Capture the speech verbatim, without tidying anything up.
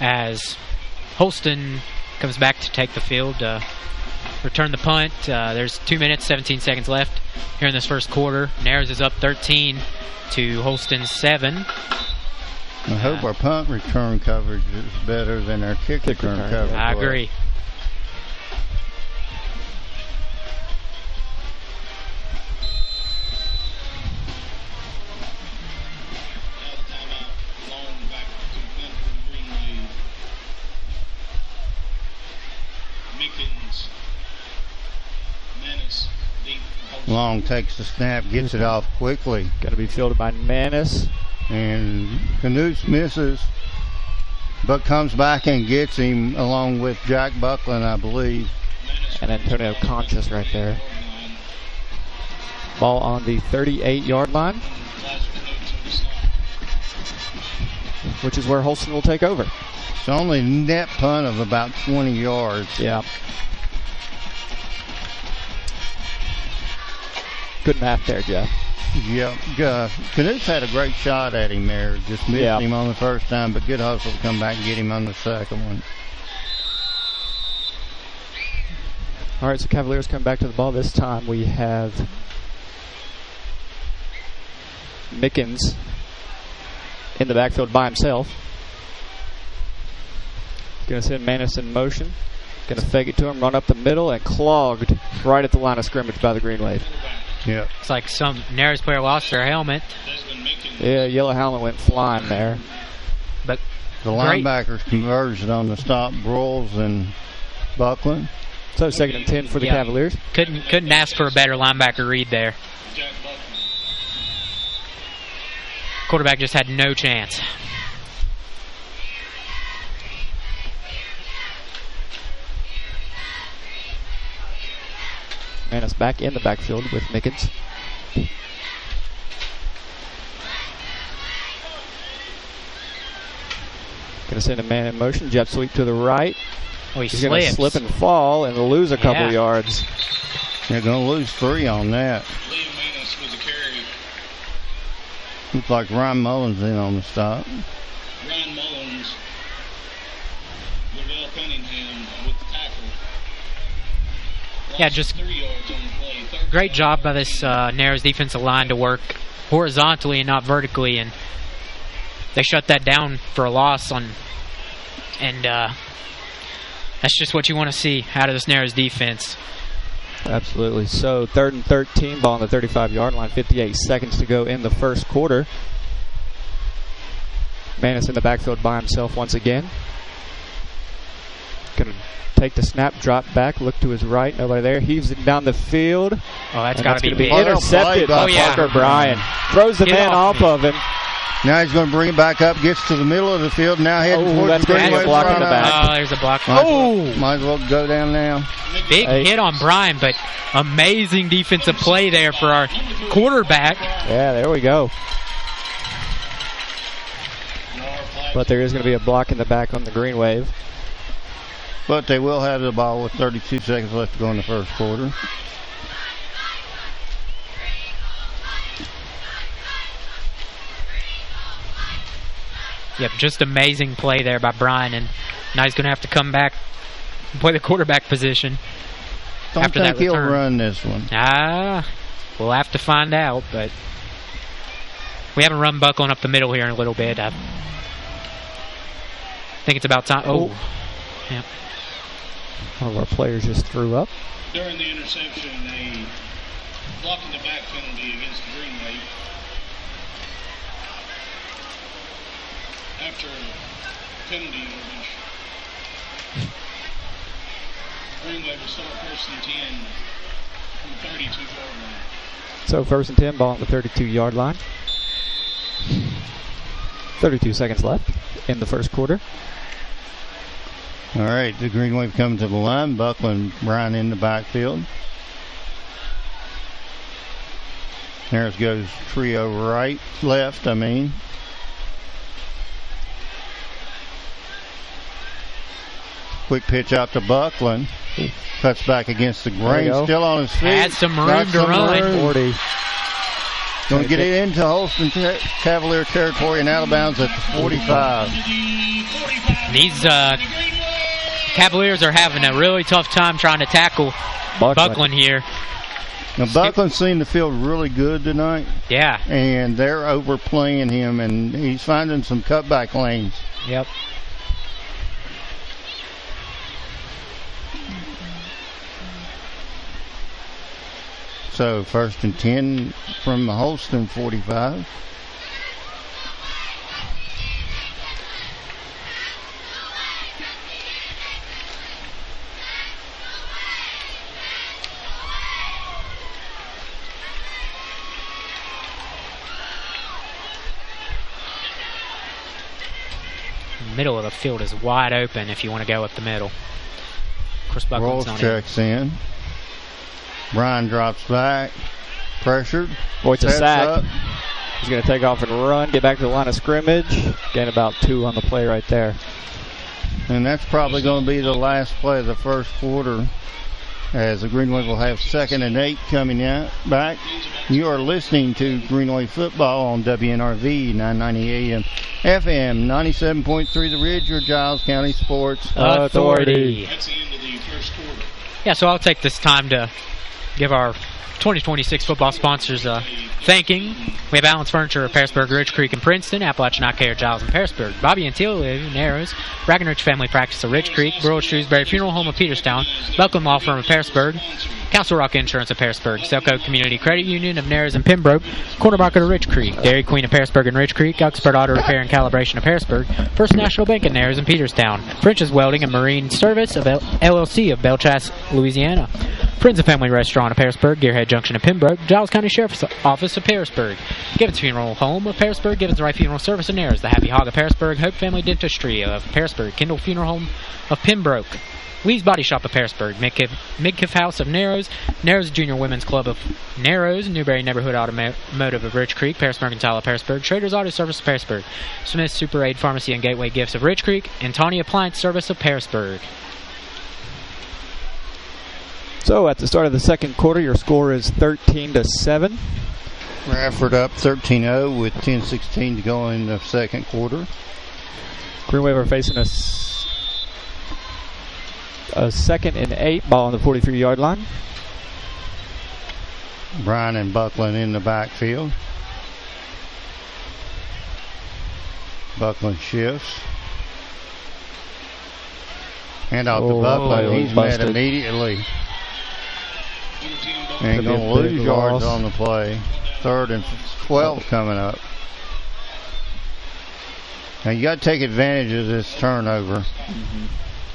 as Holston comes back to take the field, uh, return the punt. Uh, there's two minutes, seventeen seconds left here in this first quarter. Narrows is up thirteen to Holston's seven. I hope uh, our punt return coverage is better than our kick return coverage. I agree. Long takes the snap, gets it off quickly. Got to be fielded by Manis. And Knutz misses, but comes back and gets him along with Jack Buckland, I believe. And Antonio Conchas right there. Ball on the thirty-eight yard line, which is where Holston will take over. It's only net punt of about twenty yards. Yeah. Good math there, Jeff. Yep. Uh, Knutz had a great shot at him there. Just missed yeah. him on the first time, but good hustle to come back and get him on the second one. All right, so Cavaliers come back to the ball. This time we have Mickens in the backfield by himself. Going to send Manis in motion. Going to fake it to him, run up the middle, and clogged right at the line of scrimmage by the Green Wave. Yeah. It's like some Narrows player lost their helmet. Yeah, yellow helmet went flying there. But the linebackers converged on the stop, Broyles and Buckland. So second and ten for the yeah. Cavaliers. Couldn't couldn't ask for a better linebacker read there. Quarterback just had no chance. Manis back in the backfield with Mickens. Going to send a man in motion. Jet sweep to the right. Oh, he He's going to slip and fall and lose a couple yeah. yards. They're going to lose three on that. Looks like Ryan Mullins in on the stop. Ryan Mullins, Lavelle Cunningham with the tackle. Yeah, just great job by this uh, Narrows defensive line to work horizontally and not vertically, and they shut that down for a loss on, and uh, that's just what you want to see out of this Narrows defense. Absolutely. So third and thirteen, ball on the thirty-five yard line, fifty-eight seconds to go in the first quarter. Manis in the backfield by himself once again. Going to take the snap, drop back, look to his right, nobody there. Heaves it down the field. Oh, that's got to be, be intercepted by oh, yeah. Parker Bryan. Throws the Get man off. off of him. Now he's going to bring it back up, gets to the middle of the field, now heading Oh, towards that's the going to be a block in the back. Oh, there's a block. Might, oh! as well, might as well go down now. Big Hey. hit on Bryan, but amazing defensive play there for our quarterback. Yeah, there we go. But there is going to be a block in the back on the Green Wave. But they will have the ball with thirty-two seconds left to go in the first quarter. Yep, just amazing play there by Bryan, and now he's going to have to come back and play the quarterback position. Don't after think that he'll return. run this one. Ah, we'll have to find out, but we haven't run Buckland up the middle here in a little bit. I think it's about time. Oh, Oh. Yep. One of our players just threw up. During the interception, a blocking the back penalty against the Green Wave. After penalty yardage, Green Wave will start first and ten from the thirty-two yard line. So first and ten, ball on the thirty-two yard line. thirty-two seconds left in the first quarter. All right, the Green Wave coming to the line. Buckland, Bryan in the backfield. Harris goes trio right, left, I mean. Quick pitch out to Buckland. Cuts back against the grain, still on his feet. Had some room Got to some run. room. forty. Going to get it into Holston ter- Cavalier territory and out of bounds at the forty-five. These uh, Cavaliers are having a really tough time trying to tackle Buckland, Buckland here. Now, Buckland seemed to feel really good tonight. Yeah. And they're overplaying him, and he's finding some cutback lanes. Yep. So first and ten from the Holston forty-five. Middle of the field is wide open if you want to go up the middle. Of course, Buckland's Rolls on checks in. Brian drops back. Pressured. Boy, it's a Sets sack. up. He's going to take off and run, get back to the line of scrimmage. Gain about two on the play right there. And that's probably going to be the last play of the first quarter, as the Green Wave will have second and eight coming out back. You are listening to Green Wave football on W N R V nine ninety A M, F M ninety-seven point three The Ridge, your Giles County Sports Authority. That's the end of the first quarter. Yeah, so I'll take this time to give our twenty twenty-six football sponsors a thanking. We have Allen's Furniture of Pearisburg, Ridge Creek, and Princeton, Appalachian Eye Care, Giles, and Pearisburg, Bobby and Teal live Narrows, Brackenridge Family Practice of Ridge Creek, Burl Shrewsbury Funeral Home of Peterstown, Buckland Law Firm of Pearisburg, Castle Rock Insurance of Pearisburg, Selco Community Credit Union of Narrows and Pembroke, Corner Market of Ridge Creek, Dairy Queen of Pearisburg and Ridge Creek, Expert Auto Repair and Calibration of Pearisburg, First National Bank of Narrows and Peterstown, French's Welding and Marine Service of L L C of Belchas, Louisiana, Friends of Family Restaurant of Pearisburg, Gearhead Junction of Pembroke, Giles County Sheriff's Office of Pearisburg, Gibbons Funeral Home of Pearisburg, Gibbons Right Funeral Service of Narrows, the Happy Hog of Pearisburg, Hope Family Dentistry of Pearisburg, Kendall Funeral Home of Pembroke, Lee's Body Shop of Pearisburg, Midkiff, Midkiff House of Narrows, Narrows Junior Women's Club of Narrows, Newberry Neighborhood Automotive of Ridge Creek, Paris Mercantile of Pearisburg, Trader's Auto Service of Pearisburg, Smith's Super Aid Pharmacy and Gateway Gifts of Ridge Creek, and Tawny Appliance Service of Pearisburg. So at the start of the second quarter, your score is thirteen to seven. Bradford up thirteen oh with ten sixteen to go in the second quarter. Green Wave are facing a, s- a second and eight, ball on the forty-three yard line. Brian and Buckland in the backfield. Buckland shifts. Hand off to Oh, Buckland. He's busted. met immediately. And Could be going a to big lose yards loss. on the play. Third and twelve coming up. Now you got to take advantage of this turnover. Mm-hmm.